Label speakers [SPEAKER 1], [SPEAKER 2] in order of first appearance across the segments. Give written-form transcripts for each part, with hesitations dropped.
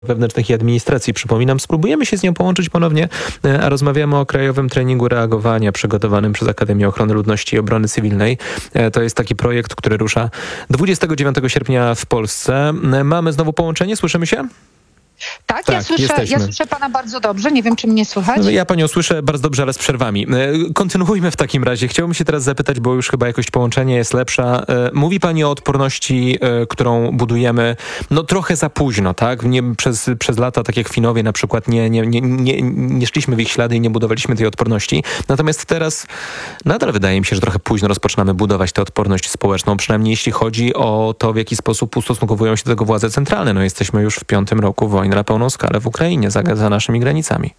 [SPEAKER 1] Wewnętrznych i Administracji. Przypominam, spróbujemy się z nią połączyć ponownie, a rozmawiamy o Krajowym Treningu Reagowania przygotowanym przez Akademię Ochrony Ludności i Obrony Cywilnej. To jest taki projekt, który rusza 29 sierpnia w Polsce. Mamy znowu połączenie, słyszymy się?
[SPEAKER 2] Tak, ja słyszę pana bardzo dobrze. Nie wiem, czy mnie słychać.
[SPEAKER 1] Ja panią słyszę bardzo dobrze, ale z przerwami. Kontynuujmy w takim razie. Chciałbym się teraz zapytać, bo już chyba jakość połączenia jest lepsza. Mówi pani o odporności, którą budujemy trochę za późno, tak? Przez lata, tak jak Finowie na przykład, nie szliśmy w ich ślady i nie budowaliśmy tej odporności. Natomiast teraz nadal wydaje mi się, że trochę późno rozpoczynamy budować tę odporność społeczną, przynajmniej jeśli chodzi o to, w jaki sposób ustosunkowują się do tego władze centralne. Jesteśmy już w 5. roku wojny na pełną skalę w Ukrainie, za naszymi granicami.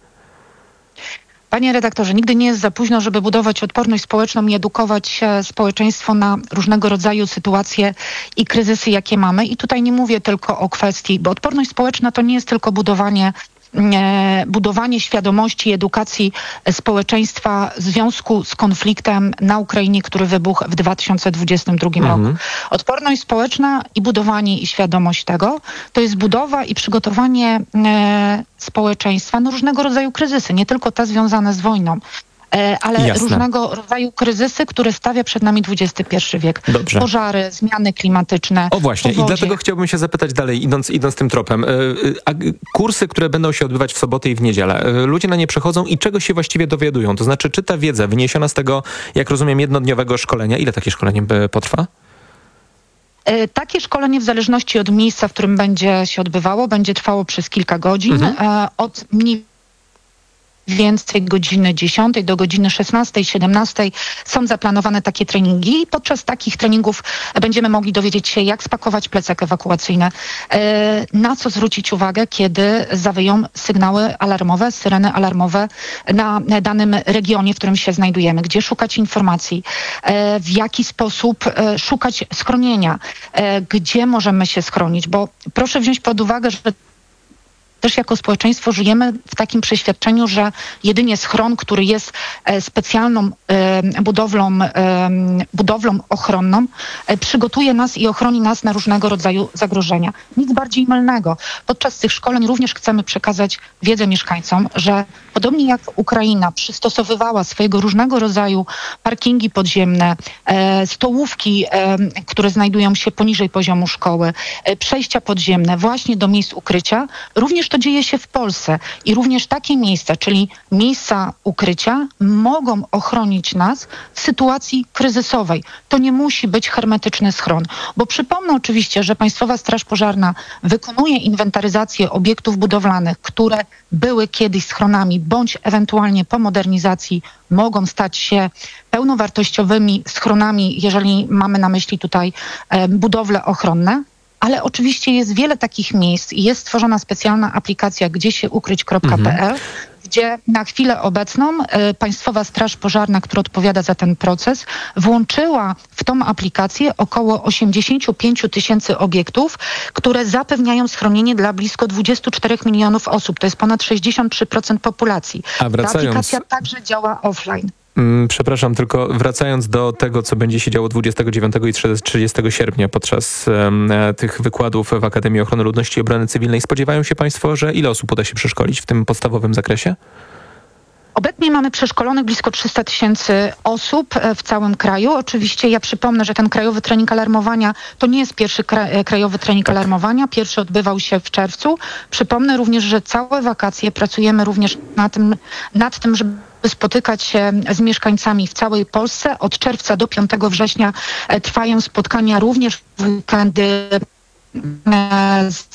[SPEAKER 2] Panie redaktorze, nigdy nie jest za późno, żeby budować odporność społeczną i edukować społeczeństwo na różnego rodzaju sytuacje i kryzysy, jakie mamy. I tutaj nie mówię tylko o kwestii, bo odporność społeczna to nie jest tylko budowanie świadomości i edukacji społeczeństwa w związku z konfliktem na Ukrainie, który wybuchł w 2022 roku. Odporność społeczna i budowanie i świadomość tego to jest budowa i przygotowanie społeczeństwa na różnego rodzaju kryzysy, nie tylko te związane z wojną, ale
[SPEAKER 1] Jasne.
[SPEAKER 2] Różnego rodzaju kryzysy, które stawia przed nami XXI wiek.
[SPEAKER 1] Dobrze.
[SPEAKER 2] Pożary, zmiany klimatyczne.
[SPEAKER 1] O właśnie,
[SPEAKER 2] powodzie.
[SPEAKER 1] i dlatego chciałbym się zapytać dalej, idąc tym tropem. Kursy, które będą się odbywać w sobotę i w niedzielę, ludzie na nie przechodzą i czego się właściwie dowiadują? To znaczy, czy ta wiedza wyniesiona z tego, jak rozumiem, jednodniowego szkolenia, ile takie szkolenie potrwa?
[SPEAKER 2] Takie szkolenie w zależności od miejsca, w którym będzie się odbywało, będzie trwało przez kilka godzin. Od mniej więcej godziny 10 do godziny 16, 17 są zaplanowane takie treningi i podczas takich treningów będziemy mogli dowiedzieć się, jak spakować plecak ewakuacyjny, na co zwrócić uwagę, kiedy zawyją sygnały alarmowe, syreny alarmowe na danym regionie, w którym się znajdujemy, gdzie szukać informacji, w jaki sposób szukać schronienia, gdzie możemy się schronić, bo proszę wziąć pod uwagę, że też jako społeczeństwo żyjemy w takim przeświadczeniu, że jedynie schron, który jest specjalną budowlą ochronną, przygotuje nas i ochroni nas na różnego rodzaju zagrożenia. Nic bardziej mylnego. Podczas tych szkoleń również chcemy przekazać wiedzę mieszkańcom, że podobnie jak Ukraina przystosowywała swojego różnego rodzaju parkingi podziemne, stołówki, które znajdują się poniżej poziomu szkoły, przejścia podziemne właśnie do miejsc ukrycia, również to dzieje się w Polsce i również takie miejsca, czyli miejsca ukrycia, mogą ochronić nas w sytuacji kryzysowej. To nie musi być hermetyczny schron, bo przypomnę oczywiście, że Państwowa Straż Pożarna wykonuje inwentaryzację obiektów budowlanych, które były kiedyś schronami, bądź ewentualnie po modernizacji mogą stać się pełnowartościowymi schronami, jeżeli mamy na myśli tutaj budowle ochronne. Ale oczywiście jest wiele takich miejsc i jest stworzona specjalna aplikacja gdziesiukryć.pl, gdzie na chwilę obecną Państwowa Straż Pożarna, która odpowiada za ten proces, włączyła w tą aplikację około 85 000 obiektów, które zapewniają schronienie dla blisko 24 milionów osób. To jest ponad 63% populacji. Ta aplikacja także działa offline.
[SPEAKER 1] Przepraszam, tylko wracając do tego, co będzie się działo 29 i 30 sierpnia podczas tych wykładów w Akademii Ochrony Ludności i Obrony Cywilnej, spodziewają się Państwo, że ile osób uda się przeszkolić w tym podstawowym zakresie?
[SPEAKER 2] Obecnie mamy przeszkolonych blisko 300 000 osób w całym kraju. Oczywiście ja przypomnę, że ten Krajowy Trening Alarmowania to nie jest pierwszy Krajowy Trening Alarmowania. Pierwszy odbywał się w czerwcu. Przypomnę również, że całe wakacje pracujemy również nad tym, żeby spotykać się z mieszkańcami w całej Polsce. Od czerwca do 5 września trwają spotkania również w weekendy z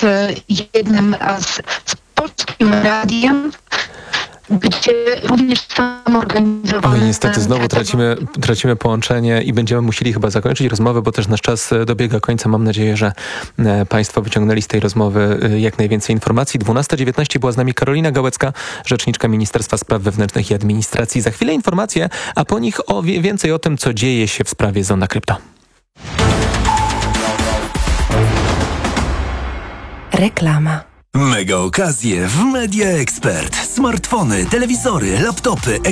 [SPEAKER 2] Polskim Radiem, gdzie również są organizowane...
[SPEAKER 1] Oj, niestety znowu tracimy połączenie i będziemy musieli chyba zakończyć rozmowę, bo też nasz czas dobiega końca. Mam nadzieję, że Państwo wyciągnęli z tej rozmowy jak najwięcej informacji. 12:19 była z nami Karolina Gałecka, rzeczniczka Ministerstwa Spraw Wewnętrznych i Administracji. Za chwilę informacje, a po nich więcej o tym, co dzieje się w sprawie Zona Krypto.
[SPEAKER 3] Reklama. Mega okazje w Media Expert. Smartfony, telewizory, laptopy,